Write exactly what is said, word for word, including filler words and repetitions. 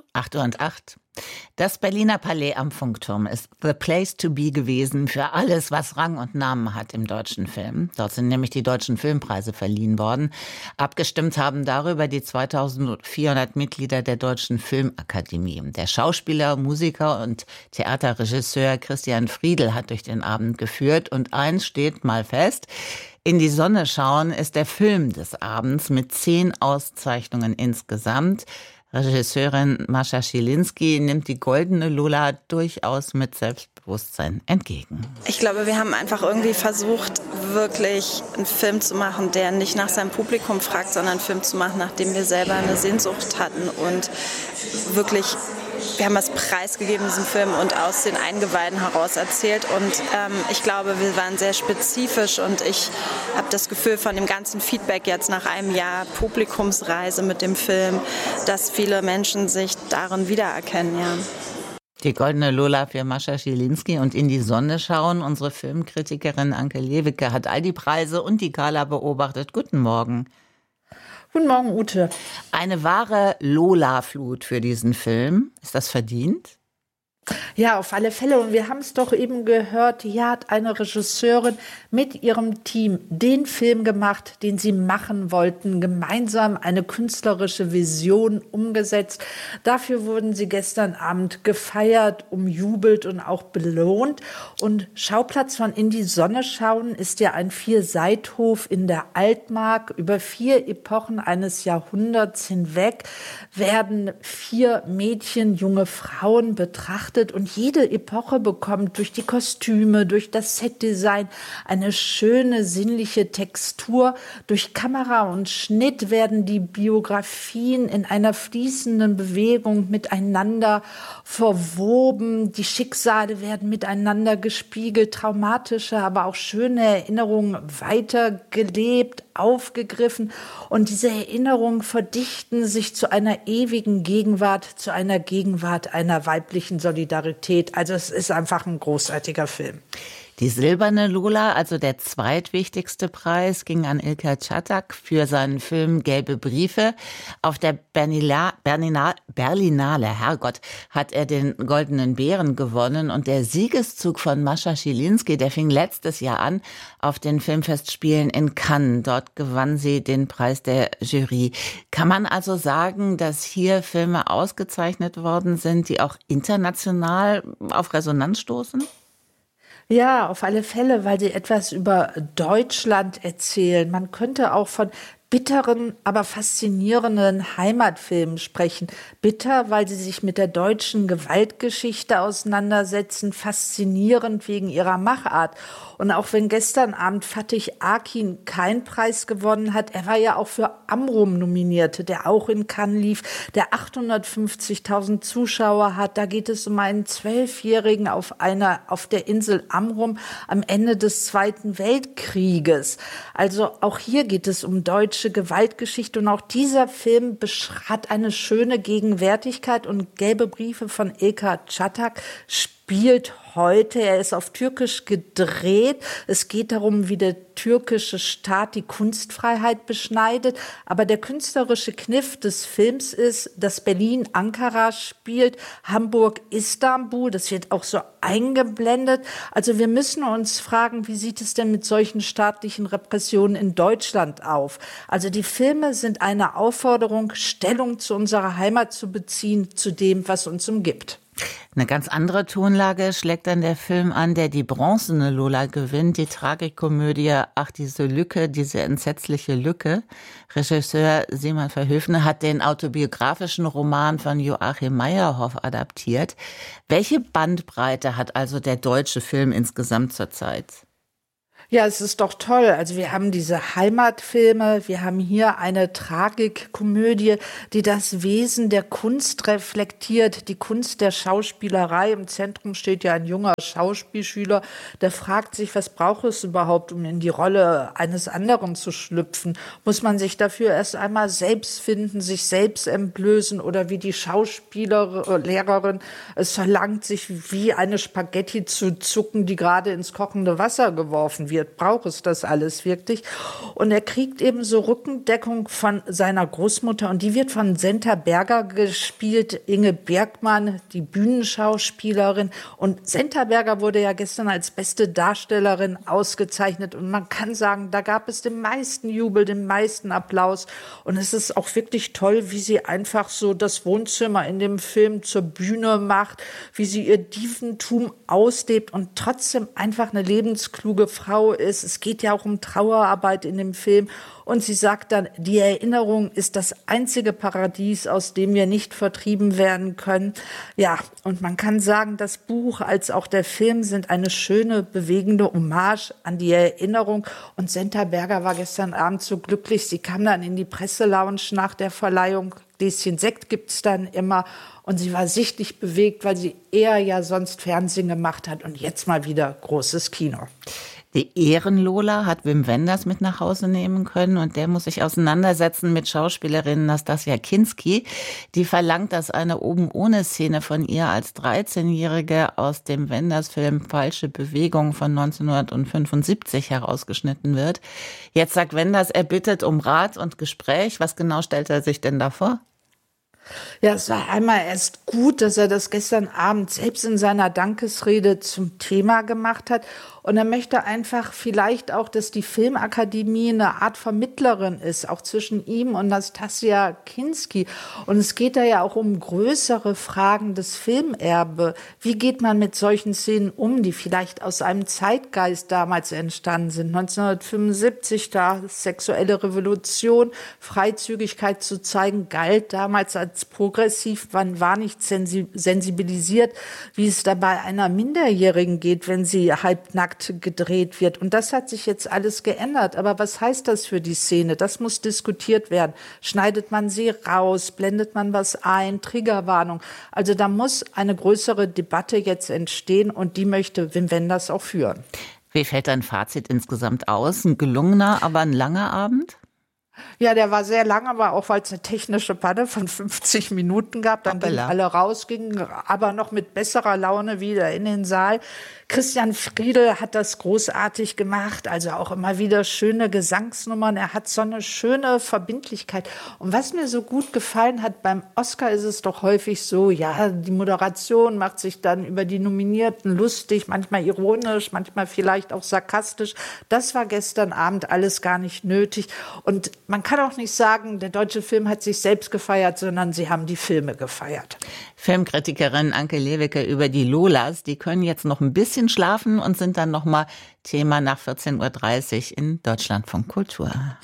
acht Uhr und acht. Das Berliner Palais am Funkturm ist the place to be gewesen für alles, was Rang und Namen hat im deutschen Film. Dort sind nämlich die deutschen Filmpreise verliehen worden. Abgestimmt haben darüber die zweitausendvierhundert Mitglieder der Deutschen Filmakademie. Der Schauspieler, Musiker und Theaterregisseur Christian Friedel hat durch den Abend geführt. Und eins steht mal fest: In die Sonne schauen ist der Film des Abends mit zehn Auszeichnungen insgesamt. Regisseurin Mascha Schilinski nimmt die Goldene Lola durchaus mit Selbstbewusstsein entgegen. Ich glaube, wir haben einfach irgendwie versucht, wirklich einen Film zu machen, der nicht nach seinem Publikum fragt, sondern einen Film zu machen, nach dem wir selber eine Sehnsucht hatten und wirklich. Wir haben was preisgegeben in diesem Film und aus den Eingeweiden heraus erzählt. Und ähm, ich glaube, wir waren sehr spezifisch und ich habe das Gefühl von dem ganzen Feedback jetzt nach einem Jahr Publikumsreise mit dem Film, dass viele Menschen sich darin wiedererkennen. Ja. Die Goldene Lola für Mascha Schilinski und In die Sonne schauen. Unsere Filmkritikerin Anke Lewicke hat all die Preise und die Gala beobachtet. Guten Morgen. Guten Morgen, Ute. Eine wahre Lola-Flut für diesen Film. Ist das verdient? Ja, auf alle Fälle. Und wir haben es doch eben gehört, hier hat eine Regisseurin mit ihrem Team den Film gemacht, den sie machen wollten, gemeinsam eine künstlerische Vision umgesetzt. Dafür wurden sie gestern Abend gefeiert, umjubelt und auch belohnt. Und Schauplatz von In die Sonne schauen ist ja ein Vierseithof in der Altmark. Über vier Epochen eines Jahrhunderts hinweg werden vier Mädchen, junge Frauen betrachtet. Und jede Epoche bekommt durch die Kostüme, durch das Setdesign eine schöne sinnliche Textur. Durch Kamera und Schnitt werden die Biografien in einer fließenden Bewegung miteinander verwoben. Die Schicksale werden miteinander gespiegelt, traumatische, aber auch schöne Erinnerungen weitergelebt, aufgegriffen. Und diese Erinnerungen verdichten sich zu einer ewigen Gegenwart, zu einer Gegenwart einer weiblichen Solidarität. Also es ist einfach ein großartiger Film. Die Silberne Lola, also der zweitwichtigste Preis, ging an Ilker Czatak für seinen Film Gelbe Briefe. Auf der Bernila, Bernina, Berlinale, Herrgott, hat er den Goldenen Bären gewonnen. Und der Siegeszug von Mascha Schilinski, der fing letztes Jahr an auf den Filmfestspielen in Cannes. Dort gewann sie den Preis der Jury. Kann man also sagen, dass hier Filme ausgezeichnet worden sind, die auch international auf Resonanz stoßen? Ja, auf alle Fälle, weil sie etwas über Deutschland erzählen. Man könnte auch von bitteren, aber faszinierenden Heimatfilmen sprechen. Bitter, weil sie sich mit der deutschen Gewaltgeschichte auseinandersetzen, faszinierend wegen ihrer Machart. Und auch wenn gestern Abend Fatih Akin keinen Preis gewonnen hat, er war ja auch für Amrum nominiert, der auch in Cannes lief, der achthundertfünfzigtausend Zuschauer hat. Da geht es um einen Zwölfjährigen auf einer, auf der Insel Amrum am Ende des Zweiten Weltkrieges. Also auch hier geht es um deutsche Gewaltgeschichte und auch dieser Film hat eine schöne Gegenwärtigkeit und Gelbe Briefe von Ilker Czatak spielt heute. Er ist auf Türkisch gedreht. Es geht darum, wie der türkische Staat die Kunstfreiheit beschneidet. Aber der künstlerische Kniff des Films ist, dass Berlin Ankara spielt, Hamburg Istanbul. Das wird auch so eingeblendet. Also wir müssen uns fragen, wie sieht es denn mit solchen staatlichen Repressionen in Deutschland auf? Also die Filme sind eine Aufforderung, Stellung zu unserer Heimat zu beziehen, zu dem, was uns umgibt. Eine ganz andere Tonlage schlägt dann der Film an, der die Bronzene Lola gewinnt, die Tragikomödie Ach, diese Lücke, diese entsetzliche Lücke. Regisseur Simon Verhoeven hat den autobiografischen Roman von Joachim Meyerhoff adaptiert. Welche Bandbreite hat also der deutsche Film insgesamt zurzeit? Ja, es ist doch toll. Also wir haben diese Heimatfilme, wir haben hier eine Tragikkomödie, die das Wesen der Kunst reflektiert, die Kunst der Schauspielerei. Im Zentrum steht ja ein junger Schauspielschüler, der fragt sich, was braucht es überhaupt, um in die Rolle eines anderen zu schlüpfen? Muss man sich dafür erst einmal selbst finden, sich selbst entblößen oder wie die Schauspiellehrerin es verlangt, sich wie eine Spaghetti zu zucken, die gerade ins kochende Wasser geworfen wird? wird. Braucht es das alles wirklich? Und er kriegt eben so Rückendeckung von seiner Großmutter und die wird von Senta Berger gespielt, Inge Bergmann, die Bühnenschauspielerin. Und Senta Berger wurde ja gestern als beste Darstellerin ausgezeichnet und man kann sagen, da gab es den meisten Jubel, den meisten Applaus und es ist auch wirklich toll, wie sie einfach so das Wohnzimmer in dem Film zur Bühne macht, wie sie ihr Dieventum auslebt und trotzdem einfach eine lebenskluge Frau ist. Es geht ja auch um Trauerarbeit in dem Film. Und sie sagt dann, die Erinnerung ist das einzige Paradies, aus dem wir nicht vertrieben werden können. Ja, und man kann sagen, das Buch als auch der Film sind eine schöne, bewegende Hommage an die Erinnerung. Und Senta Berger war gestern Abend so glücklich. Sie kam dann in die Presselounge nach der Verleihung. Gläschen Sekt gibt's dann immer. Und sie war sichtlich bewegt, weil sie eher ja sonst Fernsehen gemacht hat. Und jetzt mal wieder großes Kino. Die Ehrenlola hat Wim Wenders mit nach Hause nehmen können und der muss sich auseinandersetzen mit Schauspielerin Nastassja Kinski. Die verlangt, dass eine Oben-ohne-Szene von ihr als dreizehnjährige aus dem Wenders-Film Falsche Bewegung von neunzehnhundertfünfundsiebzig herausgeschnitten wird. Jetzt sagt Wenders, er bittet um Rat und Gespräch. Was genau stellt er sich denn da vor? Ja, es war einmal erst gut, dass er das gestern Abend selbst in seiner Dankesrede zum Thema gemacht hat. Und er möchte einfach vielleicht auch, dass die Filmakademie eine Art Vermittlerin ist, auch zwischen ihm und Nastassja Kinski. Und es geht da ja auch um größere Fragen des Filmerbe. Wie geht man mit solchen Szenen um, die vielleicht aus einem Zeitgeist damals entstanden sind? neunzehnhundertfünfundsiebzig, da sexuelle Revolution, Freizügigkeit zu zeigen, galt damals als progressiv. Man war nicht sensibilisiert, wie es dabei einer Minderjährigen geht, wenn sie halbnackt gedreht wird. Und das hat sich jetzt alles geändert. Aber was heißt das für die Szene? Das muss diskutiert werden. Schneidet man sie raus? Blendet man was ein? Triggerwarnung. Also da muss eine größere Debatte jetzt entstehen und die möchte Wim Wenders auch führen. Wie fällt dein Fazit insgesamt aus? Ein gelungener, aber ein langer Abend? Ja, der war sehr lang, aber auch weil es eine technische Panne von fünfzig Minuten gab. Dann gingen alle raus, gingen aber noch mit besserer Laune wieder in den Saal. Christian Friedel hat das großartig gemacht, also auch immer wieder schöne Gesangsnummern. Er hat so eine schöne Verbindlichkeit. Und was mir so gut gefallen hat, beim Oscar ist es doch häufig so, ja, die Moderation macht sich dann über die Nominierten lustig, manchmal ironisch, manchmal vielleicht auch sarkastisch. Das war gestern Abend alles gar nicht nötig. Und man kann auch nicht sagen, der deutsche Film hat sich selbst gefeiert, sondern sie haben die Filme gefeiert. Filmkritikerin Anke Lewicke über die Lolas, die können jetzt noch ein bisschen schlafen und sind dann nochmal Thema nach vierzehn Uhr dreißig in Deutschlandfunk Kultur.